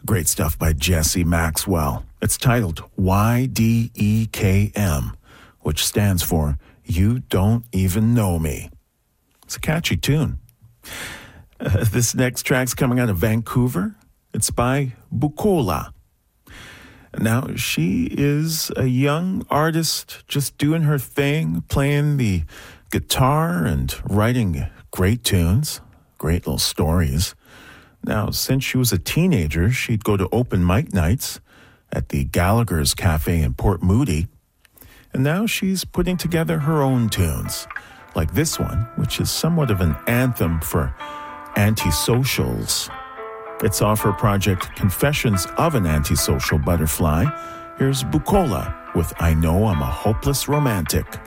Great stuff by Jesse Maxwell. It's titled YDEKM, which stands for You Don't Even Know Me. It's a catchy tune. This next track's coming out of Vancouver. It's by Bukola. Now, she is a young artist just doing her thing, playing the guitar and writing great tunes, great little stories. Now, since she was a teenager, she'd go to open mic nights at the Gallagher's Cafe in Port Moody. And now she's putting together her own tunes, like this one, which is somewhat of an anthem for antisocials. It's off her project Confessions of an Antisocial Butterfly. Here's Bukola with I Know I'm a Hopeless Romantic.